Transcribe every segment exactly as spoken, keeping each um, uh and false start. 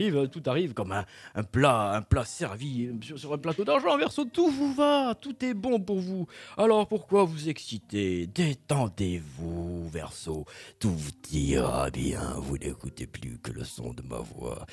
arrive, tout arrive comme un, un plat, un plat servi sur, sur un plateau d'argent. Verseau, tout vous va, tout est bon pour vous. Alors pourquoi vous exciter? Détendez-vous, Verseau. Tout ira bien. Vous n'écoutez plus que le son de ma voix.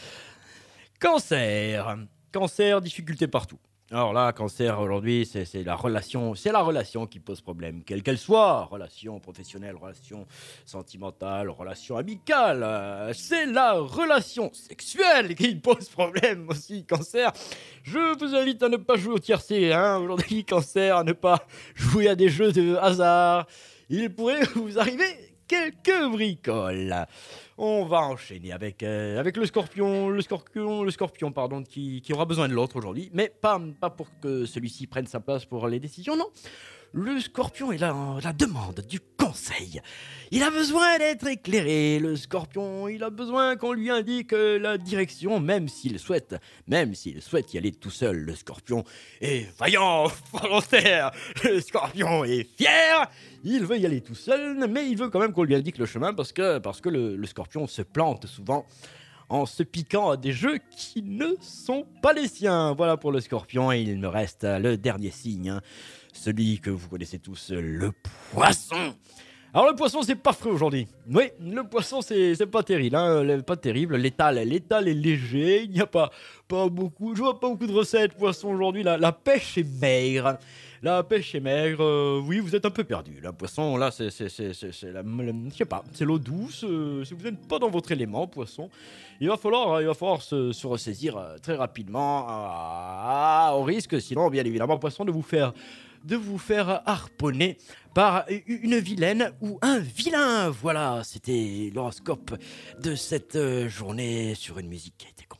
Cancer. Cancer, difficulté partout. Alors là, cancer aujourd'hui, c'est, c'est la relation, c'est la relation qui pose problème, quelle qu'elle soit, relation professionnelle, relation sentimentale, relation amicale, euh, c'est la relation sexuelle qui pose problème aussi, cancer. Je vous invite à ne pas jouer au tiercé, hein, aujourd'hui, cancer, à ne pas jouer à des jeux de hasard. Il pourrait vous arriver quelques bricoles. On va enchaîner avec, euh, avec le scorpion, le scorpion, le scorpion, pardon, qui, qui aura besoin de l'autre aujourd'hui, mais pas, pas pour que celui-ci prenne sa place pour les décisions, non. Le scorpion est là en la demande du conseil. Il a besoin d'être éclairé, le scorpion. Il a besoin qu'on lui indique la direction, même s'il souhaite, même s'il souhaite y aller tout seul. Le scorpion est vaillant, volontaire. Le scorpion est fier. Il veut y aller tout seul, mais il veut quand même qu'on lui indique le chemin parce que, parce que le, le scorpion se plante souvent en se piquant à des jeux qui ne sont pas les siens. Voilà pour le scorpion, et il me reste le dernier signe, hein. Celui que vous connaissez tous, le poisson. Alors le poisson, c'est pas frais aujourd'hui. Oui, le poisson, c'est, c'est pas terrible, hein, pas terrible. L'étal, l'étal est léger, il n'y a pas, pas beaucoup, je vois pas beaucoup de recettes poisson aujourd'hui. La, la pêche est maigre. La pêche est maigre, euh, oui, vous êtes un peu perdu. Le poisson, là, c'est, c'est, c'est, c'est, c'est la, la, je sais pas, c'est l'eau douce. Euh, si vous n'êtes pas dans votre élément, poisson, il va falloir, il va falloir se, se ressaisir euh, très rapidement. Ah, au risque, sinon, bien évidemment, poisson, de vous faire de vous faire harponner par une vilaine ou un vilain. Voilà, c'était l'horoscope de cette journée sur une musique qui a été